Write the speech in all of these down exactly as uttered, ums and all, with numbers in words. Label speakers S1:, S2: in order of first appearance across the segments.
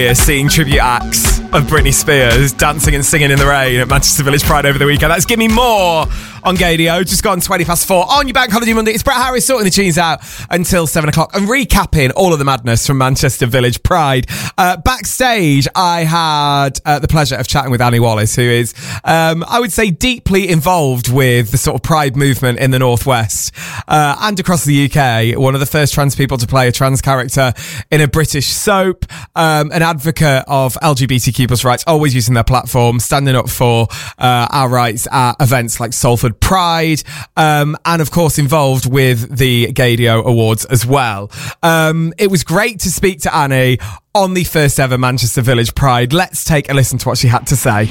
S1: seeing tribute acts of Britney Spears dancing and singing in the rain at Manchester Village Pride over the weekend. That's Give Me More on Gaydio. Just gone twenty past four on your Bank Holiday Monday. It's Brett Harris sorting the tunes out until seven o'clock and recapping all of the madness from Manchester Village Pride. Uh, backstage, I had uh, the pleasure of chatting with Annie Wallace, who is, um, I would say, deeply involved with the sort of Pride movement in the Northwest uh, and across the U K. One of the first trans people to play a trans character in a British soap. Um, an advocate of L G B T Q plus rights, always using their platform, standing up for uh, our rights at events like Salford Pride, um, and of course involved with the Gaydio Awards as well. Um, it was great to speak to Annie on the first ever Manchester Village Pride. Let's take a listen to what she had to say.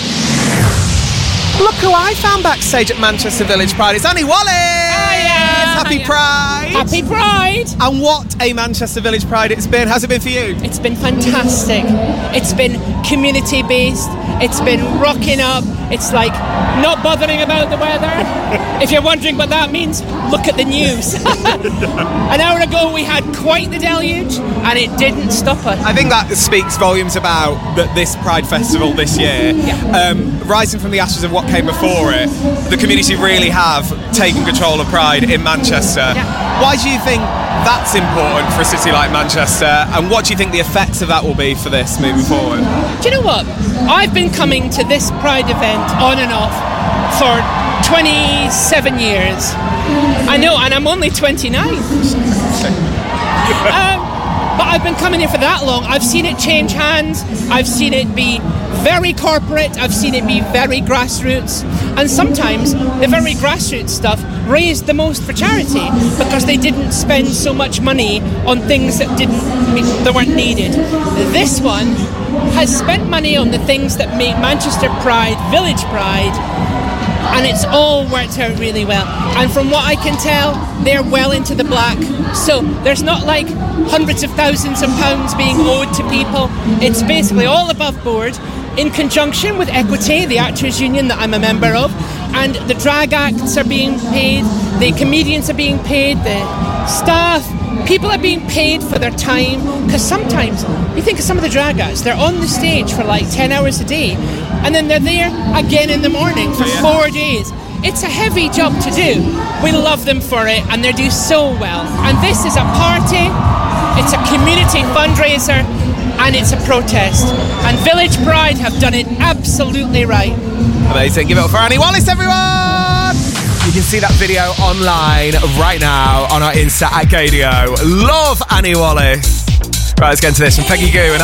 S1: Look who I found backstage at Manchester Village Pride. It's Annie Wallace!
S2: Hiya!
S1: Happy
S2: Hiya.
S1: Pride!
S2: Happy Pride!
S1: And what a Manchester Village Pride it's been. How's it been for you?
S2: It's been fantastic. It's been community-based. It's been rocking up. It's like not bothering about the weather. If you're wondering what that means, look at the news. An hour ago we had quite the deluge and it didn't stop us.
S1: I think that speaks volumes about the, this Pride Festival this year.
S2: Yeah.
S1: Um, rising from the ashes of what came before it, the community really have taken control of Pride in Manchester.
S2: Yeah.
S1: Why do you think that's important for a city like Manchester, and what do you think the effects of that will be for this moving forward?
S2: Do you know what? I've been coming to this Pride event on and off for twenty-seven years. I know, and I'm only twenty-nine. um, but I've been coming here for that long. I've seen it change hands. I've seen it be very corporate. I've seen it be very grassroots. And sometimes the very grassroots stuff raised the most for charity because they didn't spend so much money on things that didn't that weren't needed. This one has spent money on the things that make Manchester Pride, Village Pride, and it's all worked out really well. And from what I can tell, they're well into the black. So there's not like hundreds of thousands of pounds being owed to people. It's basically all above board, in conjunction with Equity, the actors union that I'm a member of, and the drag acts are being paid, the comedians are being paid, the staff, people are being paid for their time, because sometimes you think of some of the drag acts, they're on the stage for like ten hours a day and then they're there again in the morning for four days. It's a heavy job to do. We love them for it and they do so well. And this is a party, it's a community fundraiser, and it's a protest. And Village Pride have done it absolutely right.
S1: Amazing. Give it up for Annie Wallace, everyone! You can see that video online right now on our Insta at Gaydio. Love Annie Wallace. Right, let's get into this from Peggy Goo and